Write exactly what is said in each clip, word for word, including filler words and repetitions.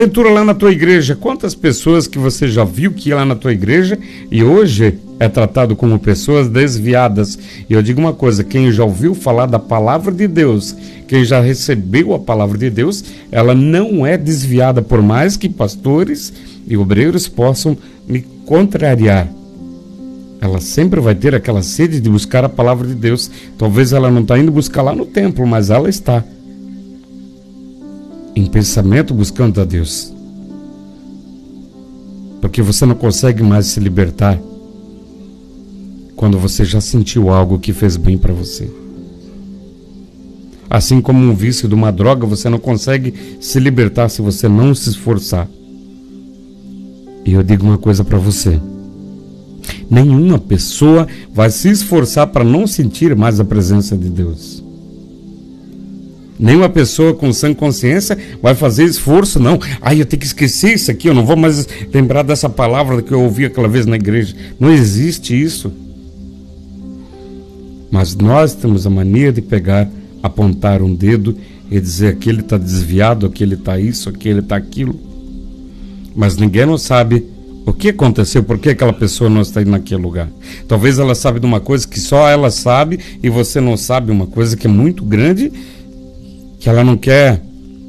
Porventura lá na tua igreja, quantas pessoas que você já viu que ia lá na tua igreja e hoje é tratado como pessoas desviadas? E eu digo uma coisa, quem já ouviu falar da palavra de Deus, quem já recebeu a palavra de Deus, ela não é desviada, por mais que pastores e obreiros possam me contrariar. Ela sempre vai ter aquela sede de buscar a palavra de Deus. Talvez ela não está indo buscar lá no templo, mas ela está em pensamento buscando a Deus. Porque você não consegue mais se libertar quando você já sentiu algo que fez bem para você. Assim como um vício de uma droga, você não consegue se libertar se você não se esforçar. E eu digo uma coisa para você: nenhuma pessoa vai se esforçar para não sentir mais a presença de Deus. Nenhuma pessoa com sã consciência vai fazer esforço, não. Ai, eu tenho que esquecer isso aqui, eu não vou mais lembrar dessa palavra que eu ouvi aquela vez na igreja. Não existe isso. Mas nós temos a mania de pegar, apontar um dedo e dizer aquele está desviado, aquele está isso, aquele está aquilo. Mas ninguém não sabe o que aconteceu, por que aquela pessoa não está indo naquele lugar. Talvez ela sabe de uma coisa que só ela sabe e você não sabe, uma coisa que é muito grande, que ela não quer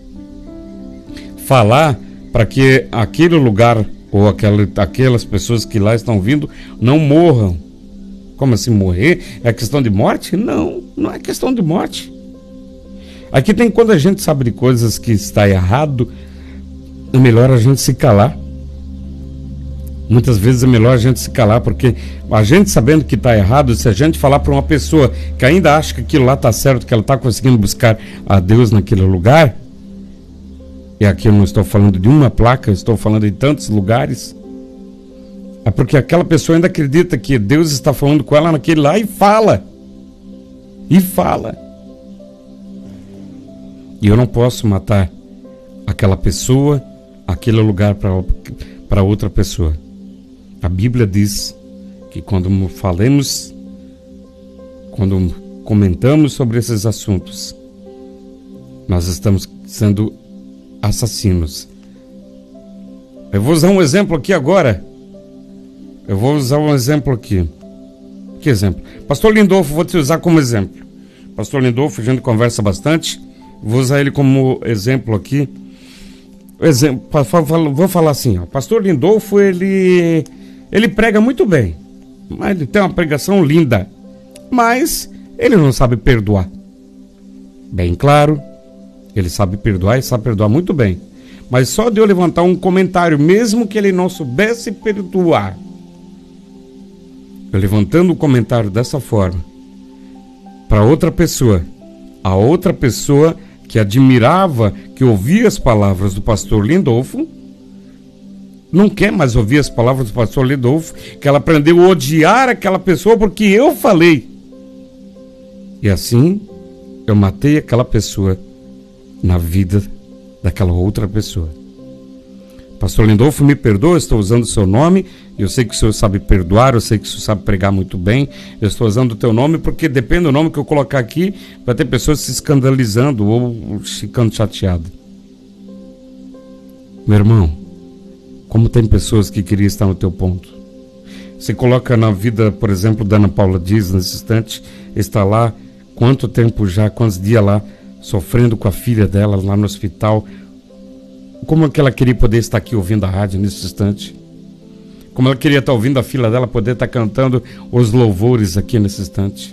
falar para que aquele lugar ou aquela, aquelas pessoas que lá estão vindo não morram. Como assim morrer? É questão de morte? Não, não é questão de morte. Aqui tem, quando a gente sabe de coisas que está errado, é melhor a gente se calar. Muitas vezes é melhor a gente se calar, porque a gente sabendo que está errado, se a gente falar para uma pessoa que ainda acha que aquilo lá está certo, que ela está conseguindo buscar a Deus naquele lugar, e aqui eu não estou falando de uma placa, eu estou falando de tantos lugares, é porque aquela pessoa ainda acredita que Deus está falando com ela naquele lá e fala, e fala. E eu não posso matar aquela pessoa, aquele lugar para outra pessoa. A Bíblia diz que quando falamos, quando comentamos sobre esses assuntos, nós estamos sendo assassinos. Eu vou usar um exemplo aqui agora. Eu vou usar um exemplo aqui. Que exemplo? Pastor Lindolfo, vou te usar como exemplo. Pastor Lindolfo, a gente conversa bastante. Vou usar ele como exemplo aqui. Exemplo, vou falar assim, ó. Pastor Lindolfo, ele... Ele prega muito bem, mas ele tem uma pregação linda, mas ele não sabe perdoar. Bem claro, ele sabe perdoar e sabe perdoar muito bem. Mas só de eu levantar um comentário, mesmo que ele não soubesse perdoar, eu levantando o comentário dessa forma, para outra pessoa, a outra pessoa que admirava, que ouvia as palavras do pastor Lindolfo, não quer mais ouvir as palavras do pastor Lindolfo, que ela aprendeu a odiar aquela pessoa porque eu falei. E assim, eu matei aquela pessoa na vida daquela outra pessoa. Pastor Lindolfo, me perdoa, eu estou usando o seu nome, eu sei que o senhor sabe perdoar, eu sei que o senhor sabe pregar muito bem, eu estou usando o teu nome porque depende do nome que eu colocar aqui, vai ter pessoas se escandalizando ou ficando chateadas. Meu irmão, como tem pessoas que queriam estar no teu ponto. Você coloca na vida, por exemplo, da Ana Paula Dias, nesse instante, está lá, quanto tempo já, quantos dias lá, sofrendo com a filha dela lá no hospital. Como é que ela queria poder estar aqui ouvindo a rádio nesse instante? Como ela queria estar ouvindo a filha dela poder estar cantando os louvores aqui nesse instante?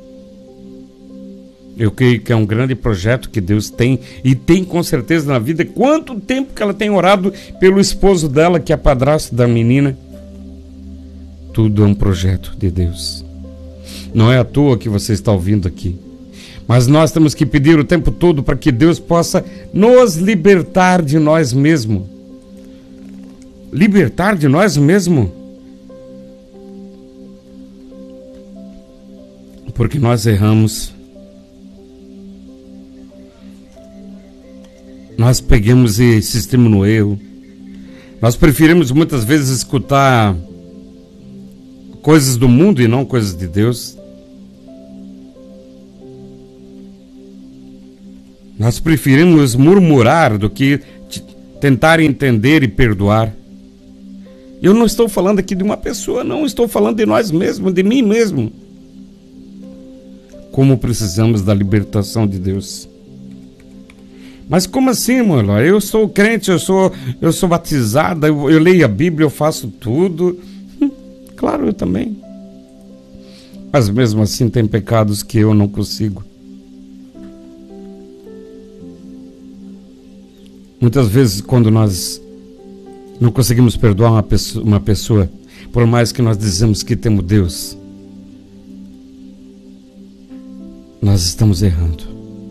Eu creio que é um grande projeto que Deus tem, e tem com certeza na vida. Quanto tempo que ela tem orado pelo esposo dela, que é padrasto da menina. Tudo é um projeto de Deus. Não é à toa que você está ouvindo aqui. Mas nós temos que pedir o tempo todo para que Deus possa nos libertar de nós mesmos. Libertar de nós mesmos. Porque nós erramos. Nós pegamos e insistimos no erro. Nós preferimos muitas vezes escutar coisas do mundo e não coisas de Deus. Nós preferimos murmurar do que tentar entender e perdoar. Eu não estou falando aqui de uma pessoa, não, estou falando de nós mesmos, de mim mesmo. Como precisamos da libertação de Deus. Mas como assim, irmão? Eu sou crente, eu sou, eu sou batizada, eu, eu leio a Bíblia, eu faço tudo. Hum, claro, eu também. Mas mesmo assim tem pecados que eu não consigo. Muitas vezes quando nós não conseguimos perdoar uma pessoa, uma pessoa, por mais que nós dizemos que temos Deus, nós estamos errando.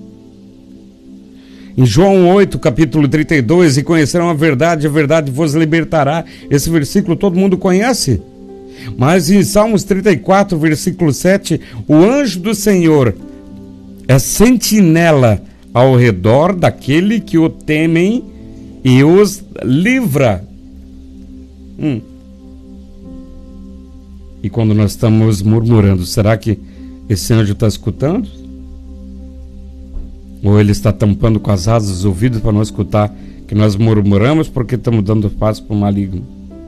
Em João oito, capítulo trinta e dois, e conhecerão a verdade, a verdade vos libertará. Esse versículo todo mundo conhece. Mas em Salmos trinta e quatro, versículo sete, o anjo do Senhor é sentinela ao redor daquele que o temem e os livra. Hum. E quando nós estamos murmurando, será que esse anjo está escutando? Ou ele está tampando com as asas os ouvidos para não escutar que nós murmuramos porque estamos dando espaço para o maligno?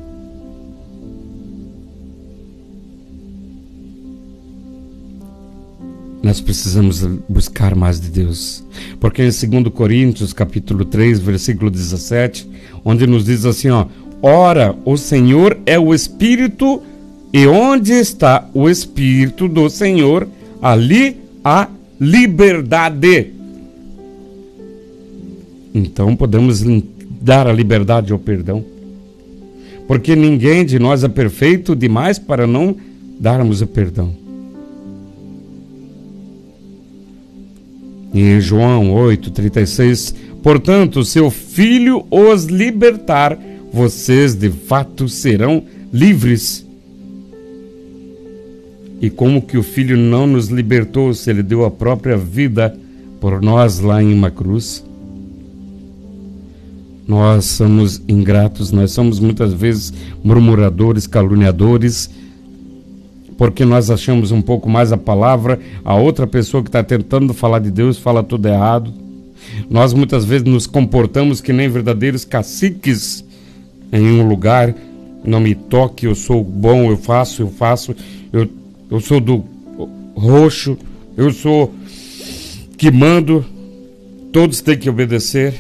Nós precisamos buscar mais de Deus, porque em dois Coríntios capítulo três, versículo dezessete, onde nos diz assim, ó: ora, o Senhor é o Espírito, e onde está o Espírito do Senhor, ali há liberdade. Então podemos dar a liberdade ao perdão, porque ninguém de nós é perfeito demais para não darmos o perdão. E em João oito, trinta e seis, portanto, se o Filho os libertar, vocês de fato serão livres. E como que o Filho não nos libertou se ele deu a própria vida por nós lá em uma cruz? Nós somos ingratos, nós somos muitas vezes murmuradores, caluniadores, porque nós achamos um pouco mais a palavra, a outra pessoa que está tentando falar de Deus fala tudo errado. Nós muitas vezes nos comportamos que nem verdadeiros caciques em um lugar. Não me toque, eu sou bom, eu faço, eu faço, eu, eu sou do roxo, eu sou que mando, todos têm que obedecer.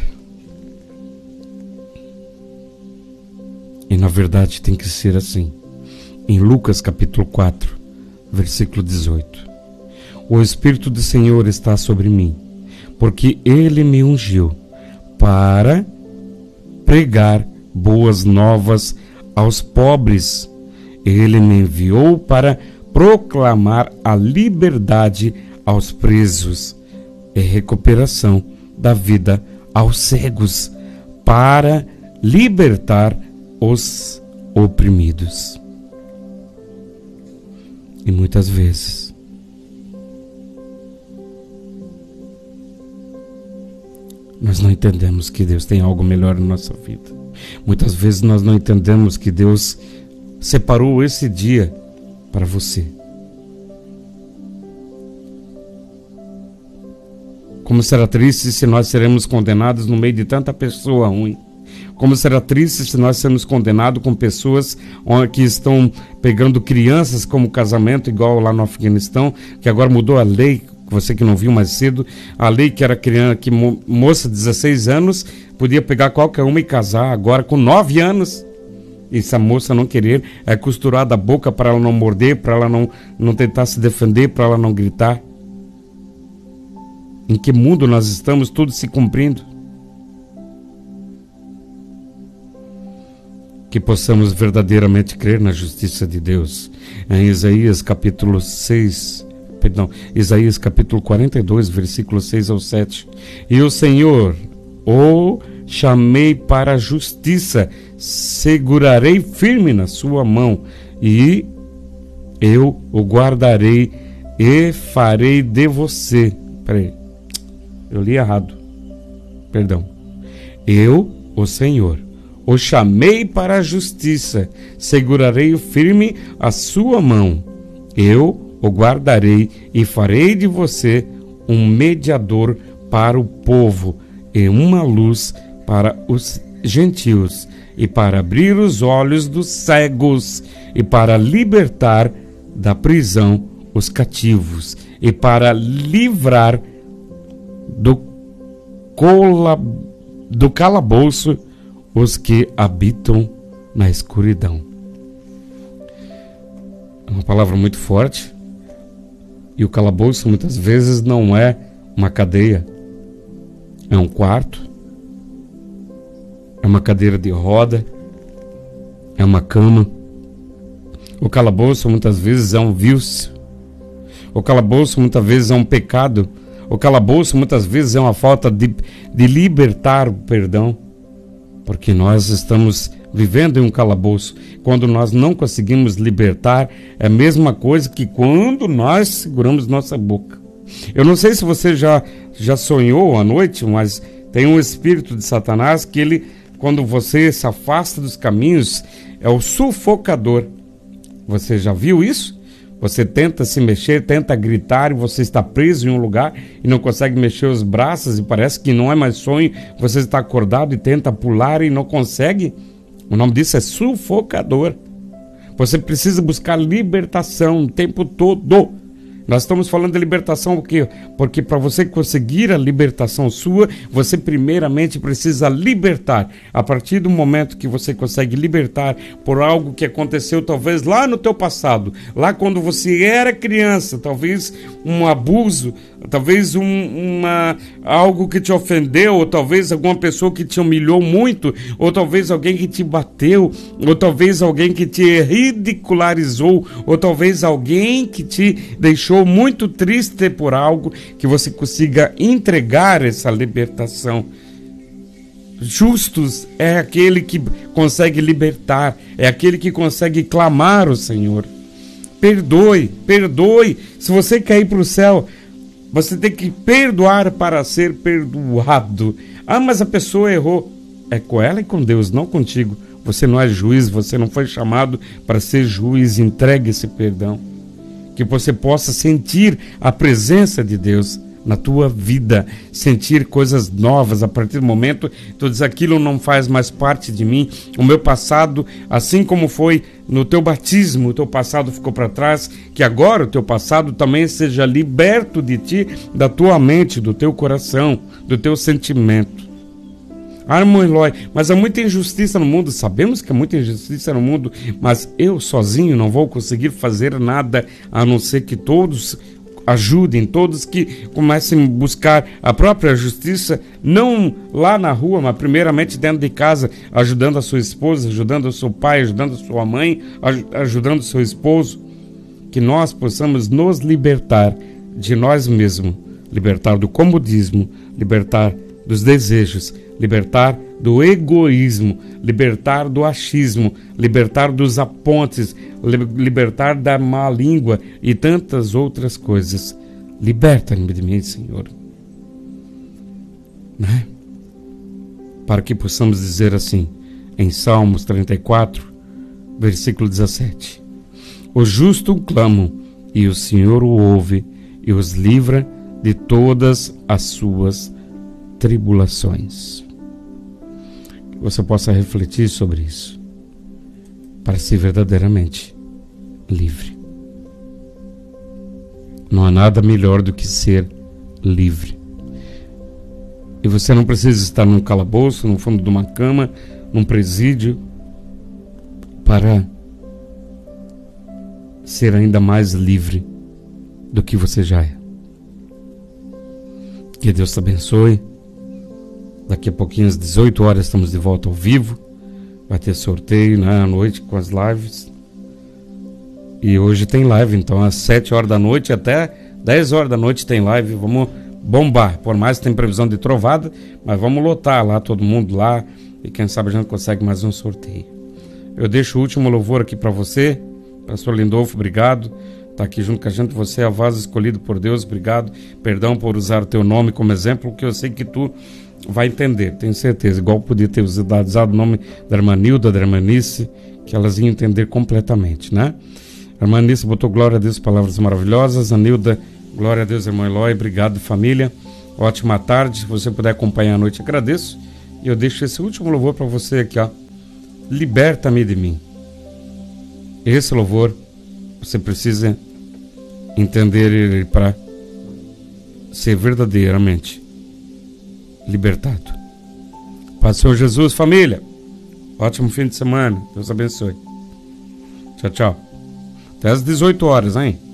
E na verdade tem que ser assim. Em Lucas capítulo quatro, versículo dezoito. O Espírito do Senhor está sobre mim, porque Ele me ungiu para pregar boas novas aos pobres. Ele me enviou para proclamar a liberdade aos presos e recuperação da vida aos cegos, para libertar os oprimidos. E muitas vezes nós não entendemos que Deus tem algo melhor na nossa vida. Muitas vezes nós não entendemos que Deus separou esse dia para você. Como será triste se nós seremos condenados no meio de tanta pessoa ruim. Como será triste se nós sermos condenados com pessoas que estão pegando crianças como casamento, igual lá no Afeganistão, que agora mudou a lei, você que não viu mais cedo, a lei que era criança, que mo, moça de dezesseis anos podia pegar qualquer uma e casar, agora com nove anos. E se a moça não querer, é costurada a boca para ela não morder, para ela não, não tentar se defender, para ela não gritar. Em que mundo nós estamos, tudo se cumprindo? Que possamos verdadeiramente crer na justiça de Deus. Em Isaías capítulo seis, perdão, Isaías capítulo quarenta e dois, versículos seis ao sete. E o Senhor o chamei para a justiça, segurarei firme na sua mão, e eu o guardarei e farei de você. Peraí, eu li errado. Perdão. Eu, o Senhor, o chamei para a justiça, segurarei firme a sua mão, eu o guardarei e farei de você um mediador para o povo e uma luz para os gentios, e para abrir os olhos dos cegos, e para libertar da prisão os cativos, e para livrar do, cola, do calabouço os que habitam na escuridão. É uma palavra muito forte, e o calabouço muitas vezes não é uma cadeia, é um quarto, é uma cadeira de roda, é uma cama. O calabouço muitas vezes é um vício. O calabouço muitas vezes é um pecado. O calabouço muitas vezes é uma falta de, de libertar o perdão. Porque nós estamos vivendo em um calabouço. Quando nós não conseguimos libertar, é a mesma coisa que quando nós seguramos nossa boca. Eu não sei se você já, já sonhou à noite, mas tem um espírito de Satanás que ele, quando você se afasta dos caminhos, é o sufocador. Você já viu isso? Você tenta se mexer, tenta gritar e você está preso em um lugar e não consegue mexer os braços e parece que não é mais sonho. Você está acordado e tenta pular e não consegue. O nome disso é sufocador. Você precisa buscar libertação o tempo todo. Nós estamos falando de libertação porque, porque para você conseguir a libertação sua, você primeiramente precisa libertar. A partir do momento que você consegue libertar por algo que aconteceu talvez lá no teu passado, lá quando você era criança, talvez um abuso, talvez um, uma, algo que te ofendeu, ou talvez alguma pessoa que te humilhou muito, ou talvez alguém que te bateu, ou talvez alguém que te ridicularizou, ou talvez alguém que te deixou muito triste por algo, que você consiga entregar essa libertação. Justos é aquele que consegue libertar, é aquele que consegue clamar ao Senhor. Perdoe, perdoe. Se você quer ir para o céu, você tem que perdoar para ser perdoado. Ah, mas a pessoa errou. É com ela e com Deus, não contigo. Você não é juiz, você não foi chamado para ser juiz. Entregue esse perdão. Que você possa sentir a presença de Deus na tua vida, sentir coisas novas a partir do momento que tu diz, aquilo não faz mais parte de mim, o meu passado, assim como foi no teu batismo, o teu passado ficou para trás, que agora o teu passado também seja liberto de ti, da tua mente, do teu coração, do teu sentimento. Ah, irmão Eloy, mas há muita injustiça no mundo. Sabemos que há muita injustiça no mundo, mas eu sozinho não vou conseguir fazer nada, a não ser que todos ajudem, todos que comecem a buscar a própria justiça, não lá na rua, mas primeiramente dentro de casa, ajudando a sua esposa, ajudando o seu pai, ajudando a sua mãe, ajudando o seu esposo. Que nós possamos nos libertar de nós mesmos, libertar do comodismo, libertar dos desejos, libertar do egoísmo, libertar do achismo, libertar dos apontes, libertar da má língua e tantas outras coisas. Liberta-me de mim, Senhor. Né? Para que possamos dizer assim, em Salmos trinta e quatro, versículo dezessete. Os justos clamam, e o Senhor o ouve, e os livra de todas as suas tribulações. Que você possa refletir sobre isso, para ser verdadeiramente livre. Não há nada melhor do que ser livre. E você não precisa estar num calabouço, no fundo de uma cama, num presídio, para ser ainda mais livre do que você já é. Que Deus te abençoe. Daqui a pouquinho, às dezoito horas, estamos de volta ao vivo. Vai ter sorteio, né, à noite com as lives. E hoje tem live, então às sete horas da noite até dez horas da noite tem live. Vamos bombar, por mais que tem previsão de trovada, mas vamos lotar lá, todo mundo lá. E quem sabe a gente consegue mais um sorteio. Eu deixo o último louvor aqui para você. Pastor Lindolfo, obrigado. Está aqui junto com a gente. Você é a voz escolhida por Deus, obrigado. Perdão por usar o teu nome como exemplo, que eu sei que tu vai entender, tenho certeza. Igual podia ter usado o nome da irmã Nilda, da irmã Nice, que elas iam entender completamente, né? A irmã Nice botou glória a Deus, palavras maravilhosas. A Nilda, glória a Deus, irmão Eloy, obrigado, família. Ótima tarde. Se você puder acompanhar a noite, agradeço. E eu deixo esse último louvor para você aqui, ó. Liberta-me de mim. Esse louvor você precisa entender ele para ser verdadeiramente libertado. Paz do Senhor Jesus, família. Ótimo fim de semana. Deus abençoe. Tchau, tchau. Até às dezoito horas, hein?